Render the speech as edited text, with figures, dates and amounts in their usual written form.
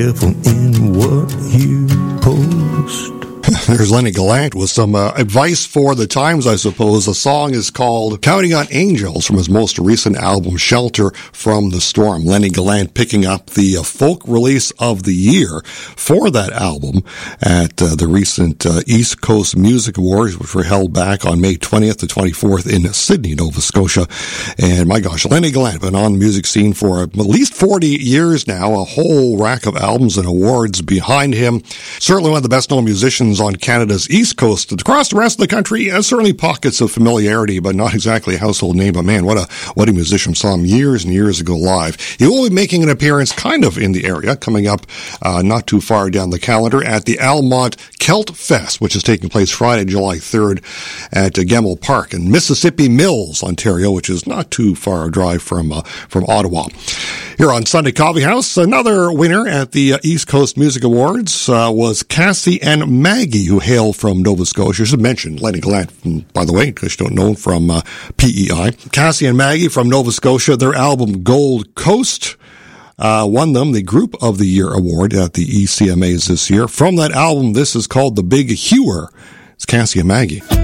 careful in what you post. There's Lenny Gallant with some advice for the times, I suppose. The song is called Counting on Angels from his most recent album, Shelter from the Storm. Lenny Gallant picking up the folk release of the year for that album at the recent East Coast Music Awards, which were held back on May 20th to 24th in Sydney, Nova Scotia. And my gosh, Lenny Gallant been on the music scene for at least 40 years now, a whole rack of albums and awards behind him. Certainly one of the best-known musicians on Canada's East Coast. Across the rest of the country, certainly pockets of familiarity, but not exactly a household name. But man, what a musician. Saw him years and years ago live. He will be making an appearance kind of in the area, coming up not too far down the calendar at the Almont Celt Fest, which is taking place Friday, July 3rd at Gemmell Park in Mississippi Mills, Ontario, which is not too far a drive from Ottawa. Here on Sunday Coffee House, another winner at the East Coast Music Awards was Cassie and Maggie, who hail from Nova Scotia. I should mention Lenny Gallant, by the way, because you don't know, from PEI. Cassie and Maggie from Nova Scotia, their album Gold Coast won them the Group of the Year award at the ECMAs this year. From that album, this is called The Big Hewer. It's Cassie and Maggie.